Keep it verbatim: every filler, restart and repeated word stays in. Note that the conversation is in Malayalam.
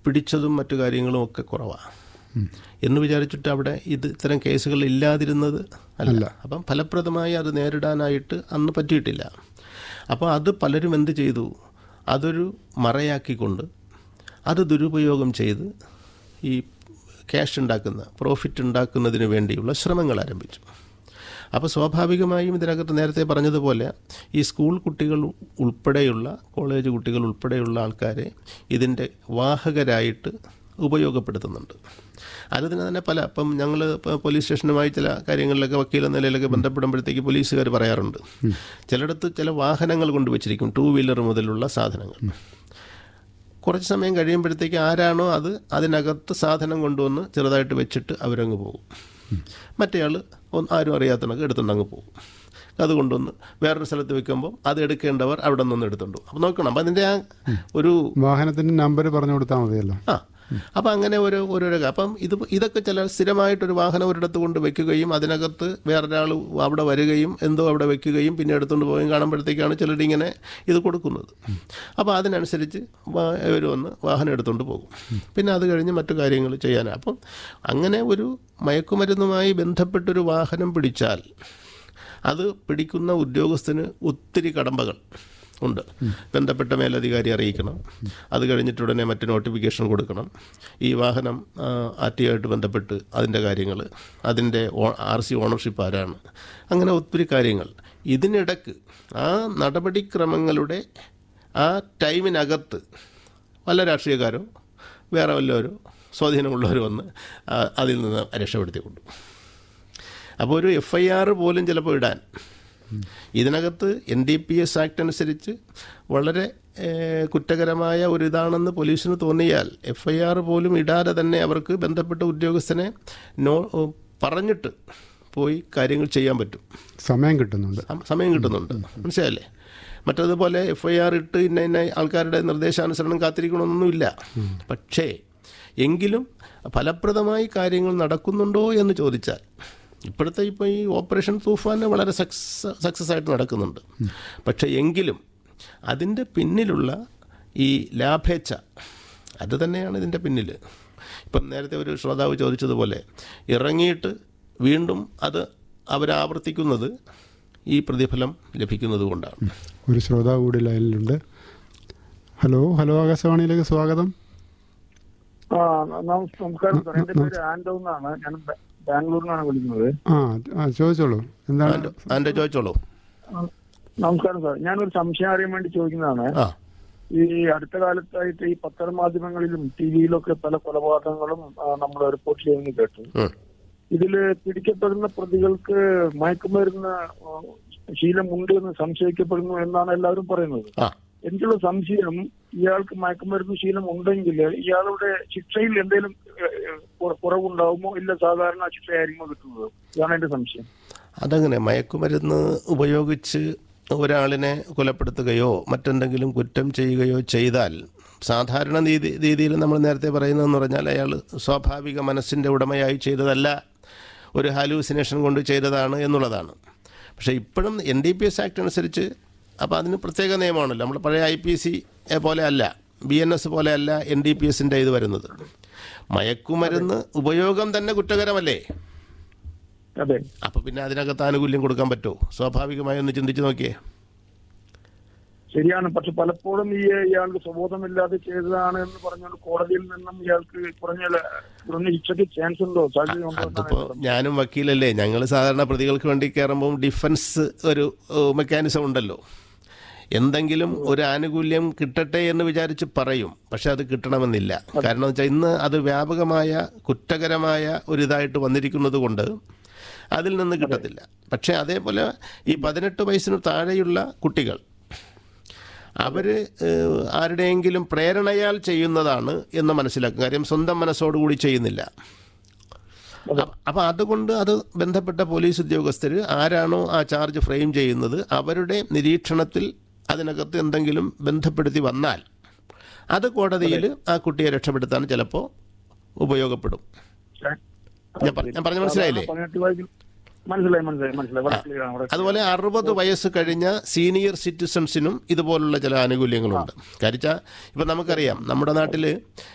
പിടിച്ചതും മറ്റു കാര്യങ്ങളും ഒക്കെ കുറവാണ് എന്ന് വിചാരിച്ചിട്ട് അവിടെ ഇത് ഇത്തരം കേസുകൾ ഇല്ലാതിരുന്നത് അല്ല. അപ്പം ഫലപ്രദമായി അത് നേരിടാനായിട്ട് അന്ന് പറ്റിയിട്ടില്ല. അപ്പോൾ അത് പലരും എന്ത് ചെയ്തു, അതൊരു മറയാക്കിക്കൊണ്ട് അത് ദുരുപയോഗം ചെയ്ത് ഈ ക്യാഷ് ഉണ്ടാക്കുന്ന പ്രോഫിറ്റ് ഉണ്ടാക്കുന്നതിന് വേണ്ടിയുള്ള ശ്രമങ്ങൾ ആരംഭിച്ചു. അപ്പോൾ സ്വാഭാവികമായും ഇതിനകത്ത് നേരത്തെ പറഞ്ഞതുപോലെ ഈ സ്കൂൾ കുട്ടികൾ ഉൾപ്പെടെയുള്ള കോളേജ് കുട്ടികൾ ഉൾപ്പെടെയുള്ള ആൾക്കാരെ ഇതിൻ്റെ വാഹകരായിട്ട് ഉപയോഗപ്പെടുത്തുന്നുണ്ട്. അതിന് തന്നെ പല ഇപ്പം ഞങ്ങൾ പോലീസ് സ്റ്റേഷനുമായി ചില കാര്യങ്ങളിലൊക്കെ വക്കീൽ നിലയിലൊക്കെ ബന്ധപ്പെടുമ്പോഴത്തേക്ക് പോലീസുകാർ പറയാറുണ്ട്, ചിലയിടത്ത് ചില വാഹനങ്ങൾ കൊണ്ടുവച്ചിരിക്കും, ടൂ വീലർ മുതലുള്ള സാധനങ്ങൾ. കുറച്ച് സമയം കഴിയുമ്പോഴത്തേക്ക് ആരാണോ അത് അതിനകത്ത് സാധനം കൊണ്ടുവന്ന് ചെറുതായിട്ട് വെച്ചിട്ട് അവരങ്ങ് പോകും. മറ്റേയാൾ ആരും അറിയാത്തണക്ക് എടുത്തുകൊണ്ടങ്ങ് പോകും. അതുകൊണ്ടൊന്ന് വേറൊരു സ്ഥലത്ത് വെക്കുമ്പോൾ അത് എടുക്കേണ്ടവർ അവിടെ നിന്ന് എടുത്തുകൊണ്ട് പോകും. അപ്പം നോക്കണം, അപ്പം അതിൻ്റെ ആ ഒരു വാഹനത്തിൻ്റെ നമ്പർ പറഞ്ഞു കൊടുത്താൽ മതിയല്ലോ. ആ അപ്പം അങ്ങനെ ഒരു ഓരോരോ അപ്പം ഇത് ഇതൊക്കെ ചില സ്ഥിരമായിട്ടൊരു വാഹനം ഒരിടത്ത് കൊണ്ട് വെക്കുകയും അതിനകത്ത് വേറൊരാൾ അവിടെ വരികയും എന്തോ അവിടെ വെക്കുകയും പിന്നെ എടുത്തുകൊണ്ട് പോവുകയും കാണുമ്പോഴത്തേക്കാണ് ചിലരിങ്ങനെ ഇത് കൊടുക്കുന്നത്. അപ്പോൾ അതിനനുസരിച്ച് ഇവർ വന്ന് വാഹനം എടുത്തുകൊണ്ട് പോകും. പിന്നെ അത് കഴിഞ്ഞ് മറ്റു കാര്യങ്ങൾ ചെയ്യാനാണ്. അപ്പം അങ്ങനെ ഒരു മയക്കുമരുന്നുമായി ബന്ധപ്പെട്ടൊരു വാഹനം പിടിച്ചാൽ അത് പിടിക്കുന്ന ഉദ്യോഗസ്ഥന് ഒത്തിരി കടമ്പകൾ ഉണ്ട്. ബന്ധപ്പെട്ട മേലധികാരി അറിയിക്കണം, അത് കഴിഞ്ഞിട്ടുടനെ മറ്റ് നോട്ടിഫിക്കേഷൻ കൊടുക്കണം, ഈ വാഹനം ആർ ടി ആയിട്ട് ബന്ധപ്പെട്ട് അതിൻ്റെ കാര്യങ്ങൾ, അതിൻ്റെ ആർ സി ഓണർഷിപ്പ് ആരാണ്, അങ്ങനെ ഒത്തിരി കാര്യങ്ങൾ. ഇതിനിടക്ക് ആ നടപടിക്രമങ്ങളുടെ ആ ടൈമിനകത്ത് വല്ല രാഷ്ട്രീയക്കാരോ വേറെ വല്ലവരോ സ്വാധീനമുള്ളവർ വന്ന് അതിൽ നിന്ന് രക്ഷപ്പെടുത്തി കൊണ്ടു. അപ്പോൾ ഒരു എഫ് ഐ ആർ പോലും ചിലപ്പോൾ ഇടാൻ ഇതിനകത്ത് N D P S act അനുസരിച്ച് വളരെ കുറ്റകരമായ ഒരു ഇതാണെന്ന് പോലീസിന് തോന്നിയാൽ എഫ് ഐ ആർ പോലും ഇടാതെ തന്നെ അവർക്ക് ബന്ധപ്പെട്ട ഉദ്യോഗസ്ഥനെ നോ പറഞ്ഞിട്ട് പോയി കാര്യങ്ങൾ ചെയ്യാൻ പറ്റും. സമയം കിട്ടുന്നുണ്ട് സമയം കിട്ടുന്നുണ്ട് മനസ്സിലായല്ലേ? മറ്റതുപോലെ എഫ് ഐ ആർ ഇട്ട് ഇന്ന ഇന്ന ആൾക്കാരുടെ നിർദ്ദേശാനുസരണം കാത്തിരിക്കണമെന്നൊന്നുമില്ല. പക്ഷേ എങ്കിലും ഫലപ്രദമായി കാര്യങ്ങൾ നടക്കുന്നുണ്ടോ എന്ന് ചോദിച്ചാൽ ഇപ്പോഴത്തെ ഇപ്പോൾ ഈ ഓപ്പറേഷൻ തൂഫാൻ വളരെ സക്സസ് സക്സസ് ആയിട്ട് നടക്കുന്നുണ്ട്. പക്ഷേ എങ്കിലും അതിൻ്റെ പിന്നിലുള്ള ഈ ലാഭേച്ഛ അത് തന്നെയാണ് ഇതിൻ്റെ പിന്നിൽ. ഇപ്പം നേരത്തെ ഒരു ശ്രോതാവ് ചോദിച്ചതുപോലെ ഇറങ്ങിയിട്ട് വീണ്ടും അത് അവരാവർത്തിക്കുന്നത് ഈ പ്രതിഫലം ലഭിക്കുന്നത് കൊണ്ടാണ്. ഒരു ശ്രോതാവ് കൂടി ലൈനിലുണ്ട്. ഹലോ ഹലോ ആകാശവാണിയിലേക്ക് സ്വാഗതം. ആ നമസ്കാരം സാർ, എൻ്റെ പേര് ആൻഡോ എന്നാണ്, ഞാൻ ബാംഗ്ലൂരിനാണ് വിളിക്കുന്നത്. ആ ചോദിച്ചോളൂ, എന്താണ് ചോദിച്ചോളൂ. നമസ്കാരം സാർ, ഞാനൊരു സംശയം അറിയാൻ വേണ്ടി ചോദിക്കുന്നതാണ്. ഈ അടുത്ത കാലത്തായിട്ട് ഈ പത്രമാധ്യമങ്ങളിലും ടി വിയിലൊക്കെ പല കൊലപാതകങ്ങളും നമ്മൾ റിപ്പോർട്ട് ചെയ്യുന്നത് കേട്ടു. ഇതില് പിടിക്കപ്പെടുന്ന പ്രതികൾക്ക് മയക്കുമരുന്ന് ശീലമുണ്ട് എന്ന് സംശയിക്കപ്പെടുന്നു എന്നാണ് എല്ലാവരും പറയുന്നത്. എനിക്കുള്ള സംശയം, ഇയാൾക്ക് മയക്കുമരുന്ന് ശീലം ഉണ്ടെങ്കിൽ ഇയാളുടെ ശിക്ഷയിൽ എന്തെങ്കിലും കുറവുണ്ടാവുമോ, ഇല്ല സാധാരണ ശിക്ഷയായിരിക്കുമോ കിട്ടുന്നത്? ഇതാണ് എന്റെ സംശയം. അതങ്ങനെ മയക്കുമരുന്ന് ഉപയോഗിച്ച് ഒരാളിനെ കൊലപ്പെടുത്തുകയോ മറ്റെന്തെങ്കിലും കുറ്റം ചെയ്യുകയോ ചെയ്താൽ സാധാരണ രീതി രീതിയിൽ നമ്മൾ നേരത്തെ പറയുന്നതെന്ന് പറഞ്ഞാൽ അയാൾ സ്വാഭാവിക മനസ്സിൻ്റെ ഉടമയായി ചെയ്തതല്ല, ഒരു ഹാലൂസിനേഷൻ കൊണ്ട് ചെയ്തതാണ് എന്നുള്ളതാണ്. പക്ഷേ ഇപ്പോഴും N D P S act അനുസരിച്ച് അപ്പോൾ അതിന് പ്രത്യേക നിയമമാണല്ലോ. നമ്മൾ പഴയ ഐ പി സി പോലെ അല്ല, ബി എൻ എസ് പോലെ അല്ല എൻ ഡി പി എസിൻ്റെ ഇത് വരുന്നത്. മയക്കുമരുന്ന് ഉപയോഗം തന്നെ കുറ്റകരമല്ലേ? അതെ. അപ്പോൾ പിന്നെ അതിനകത്ത് ആനുകൂല്യം കൊടുക്കാൻ പറ്റുമോ? സ്വാഭാവികമായി ഒന്ന് ചിന്തിച്ച് നോക്കിയേ. ശരിയാണ്. പക്ഷെ പലപ്പോഴും ഈ ഇയാൾക്ക് സ്വബോധമില്ലാതെ ചെയ്തതാണ് എന്ന് പറഞ്ഞുകൊണ്ട് കോടതിയിൽ നിന്നും ഇയാൾക്ക് കുറഞ്ഞ കുറഞ്ഞ ശിക്ഷയ്ക്ക് ചാൻസ് ഉണ്ടോ, സാധ്യത ഉണ്ടോ? അതിപ്പോൾ ഞാനും വക്കീലല്ലേ, ഞങ്ങൾ സാധാരണ പ്രതികൾക്ക് വേണ്ടി കയറുമ്പം ഡിഫൻസ് ഒരു മെക്കാനിസം ഉണ്ടല്ലോ. എന്തെങ്കിലും ഒരു ആനുകൂല്യം കിട്ടട്ടെ എന്ന് വിചാരിച്ച് പറയും, പക്ഷെ അത് കിട്ടണമെന്നില്ല. കാരണം എന്ന് വെച്ചാൽ ഇന്ന് അത് വ്യാപകമായ കുറ്റകരമായ ഒരിതായിട്ട് വന്നിരിക്കുന്നത് കൊണ്ട് അതിൽ നിന്ന് കിട്ടത്തില്ല. പക്ഷേ അതേപോലെ ഈ പതിനെട്ട് വയസ്സിന് താഴെയുള്ള കുട്ടികൾ അവർ ആരുടെയെങ്കിലും പ്രേരണയാൽ ചെയ്യുന്നതാണ് എന്ന് മനസ്സിലാക്കും. കാര്യം സ്വന്തം മനസ്സോടുകൂടി ചെയ്യുന്നില്ല. അപ്പം അതുകൊണ്ട് അത് ബന്ധപ്പെട്ട പോലീസ് ഉദ്യോഗസ്ഥർ ആരാണോ ആ ചാർജ് ഫ്രെയിം ചെയ്യുന്നത് അവരുടെ നിരീക്ഷണത്തിൽ അതിനകത്ത് എന്തെങ്കിലും ബന്ധപ്പെടുത്തി വന്നാൽ അത് കോടതിയിൽ ആ കുട്ടിയെ രക്ഷപ്പെടുത്താൻ ചിലപ്പോൾ ഉപയോഗപ്പെടും. ഞാൻ പറഞ്ഞ മനസ്സിലായില്ലേ? മനസ്സിലായി മനസ്സിലായി മനസ്സിലായി. അതുപോലെ അറുപത് വയസ്സ് കഴിഞ്ഞ സീനിയർ സിറ്റിസൺസിനും ഇതുപോലുള്ള ചില ആനുകൂല്യങ്ങളുണ്ട്. കാര്യം ഇപ്പം നമുക്കറിയാം നമ്മുടെ നാട്ടിൽ